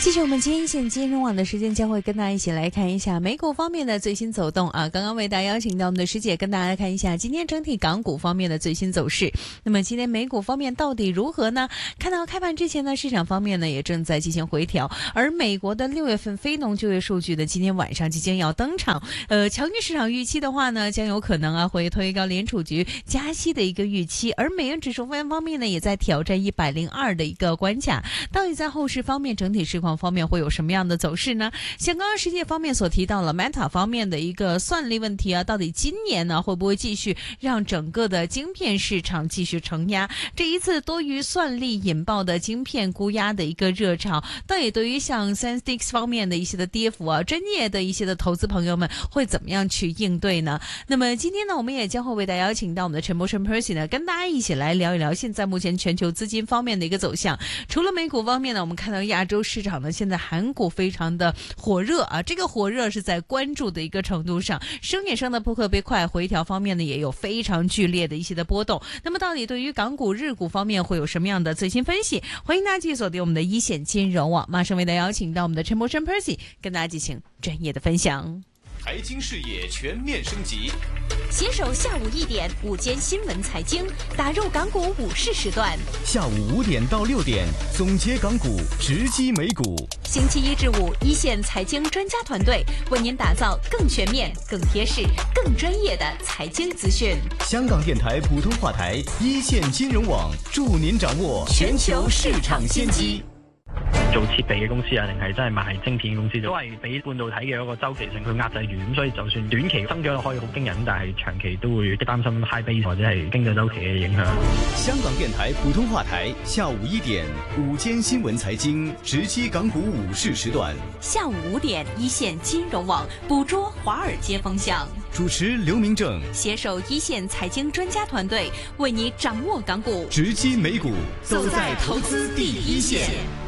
继续我们今天一线金融网的时间，将会跟大家一起来看一下美股方面的最新走动啊。刚刚为大家邀请到我们的师姐跟大家来看一下今天整体港股方面的最新走势。那么今天美股方面到底如何呢？看到开盘之前呢，市场方面呢也正在进行回调，而美国的6月份非农就业数据呢，今天晚上即将要登场。强于市场预期的话呢，将有可能会推高联储局加息的一个预期，而美元指数方面呢，也在挑战102的一个关卡。到底在后市方面整体市况方面会有什么样的走势呢？像刚刚世界方面所提到了 Meta 方面的一个算力问题啊，到底今年呢会不会继续让整个的晶片市场继续承压？这一次多于算力引爆的晶片估压的一个热潮，到底对于像 SanDisk 方面的一些的跌幅啊，专业的一些的投资朋友们会怎么样去应对呢？那么今天呢，我们也将会为大家邀请到我们的陈柏胜 Percy 呢，跟大家一起来聊一聊现在目前全球资金方面的一个走向。除了美股方面呢，我们看到亚洲市场呢，现在韩股非常的火热啊，这个火热是在关注的一个程度上，升也升的不特别快，回调方面呢也有非常剧烈的一些的波动。那么到底对于港股、日股方面会有什么样的最新分析？欢迎大家继续锁定我们的一线金融网，马上为大家邀请到我们的陈柏胜 Percy 跟大家进行专业的分享。 财经视野全面升级， 携手下午1点午间新闻财经，打入港股午市时段。 下午5点到6点，总结港股，直击美股。 星期1至5，一线财经专家团队为您打造更全面、更贴市、更专业的财经资讯。 香港電台普通話台一線金融網，助您掌握全球市場先機。 做設備嘅公司啊，定係真係賣晶片嘅公司，都係俾半導體嘅一個周期性去壓制住，咁所以就算短期增長可以好驚人，但係長期都會擔心 high base 或者係經濟周期嘅影響。 香港電台普通話台下午1點午間新聞財經，直擊港股午市時段。 下午5點，一線金融網捕捉華爾街風向。 主持劉明正， 攜手一線財經專家團隊，為你掌握港股， 直擊美股，走在投資第一線。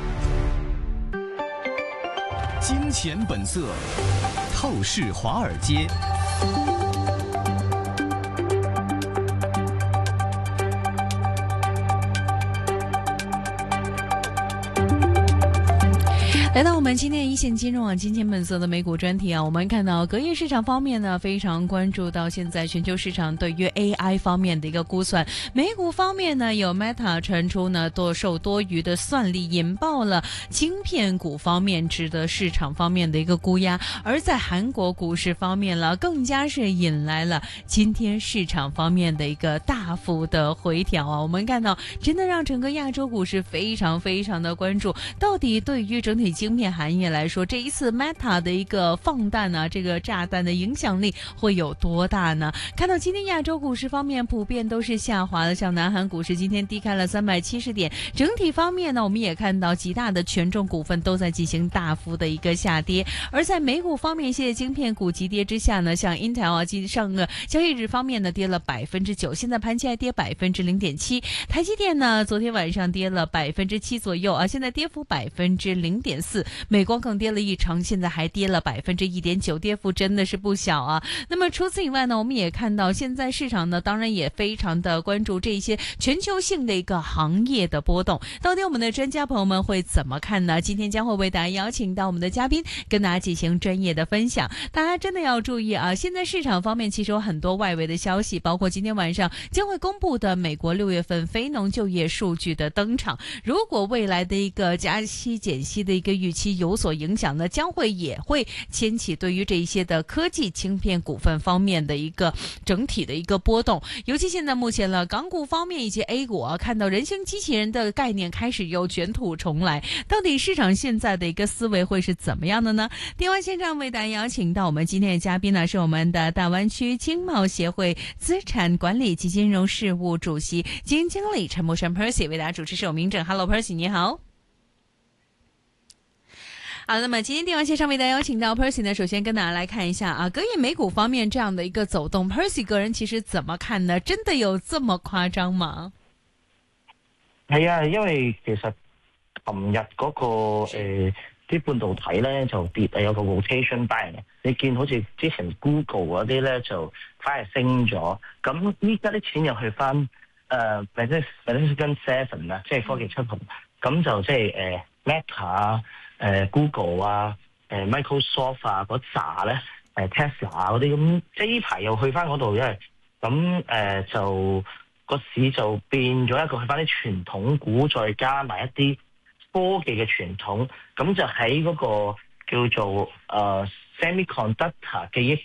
金錢本色，透視華爾街。 来到我们今天一线金融网金钱本色的美股专题啊，我们看到隔夜市场方面呢，非常关注到现在全球市场对于 AI 方面的一个估算。美股方面呢，有 Meta 传出呢受多余的算力引爆了晶片股方面值得市场方面的一个估压，而在韩国股市方面了，更加是引来了今天市场方面的一个大幅的回调啊。我们看到真的让整个亚洲股市非常非常的关注，到底对于整体晶片行业来说，这一次 Meta 的一个放弹啊，这个炸弹的影响力会有多大呢？看到今天亚洲股市方面普遍都是下滑的，像南韩股市今天低开了370点，整体方面呢，我们也看到极大的权重股份都在进行大幅的一个下跌。而在美股方面，一些晶片股急跌之下呢，像 Intel 啊，上个交易日方面呢跌了9%，现在盘期还跌0.7%。台积电呢，昨天晚上跌了7%左右啊，现在跌幅0.4%。美光更跌了一成，现在还跌了1.9%，跌幅真的是不小啊。那么除此以外呢，我们也看到现在市场呢，当然也非常的关注这些全球性的一个行业的波动，到底我们的专家朋友们会怎么看呢？今天将会为大家邀请到我们的嘉宾，跟大家进行专业的分享。大家真的要注意啊，现在市场方面其实有很多外围的消息，包括今天晚上将会公布的美国6月份非农就业数据的登场。如果未来的一个加息减息的一个预期有所影响呢，将会也会牵起对于这一些的科技晶片股份方面的一个整体的一个波动。尤其现在目前了，港股方面以及 A 股啊，看到人形机器人的概念开始又卷土重来，到底市场现在的一个思维会是怎么样的呢？电话线上为大家邀请到我们今天的嘉宾呢，是我们的大湾区经贸协会资产管理及金融事务主席基金经理陈柏胜 Percy， 为大家主持是我明正。 Hello Percy， 你好。好，那么今天电话线上为大家邀请到 Percy 呢，首先跟大家来看一下啊，隔夜美股方面这样的一个走动 ，Percy 个人其实怎么看呢？真的有這麼誇張嗎？ 係啊，因為其實琴日嗰個啲半導體咧就跌，有個 rotation back 嘅。你見好似之前 Google 嗰啲咧就反而升咗，咁依家啲錢又去翻Magnificent Seven啦，即係科技七雄，咁就即係 Meta 啊、Google 啊、Microsoft 啊嗰扎咧，Tesla 嗰啲咁，即係呢排又去翻嗰度，因為咁就個市就變咗一個去翻啲傳統股，再加埋一啲科技嘅傳統，咁就喺嗰個叫做semiconductor 記憶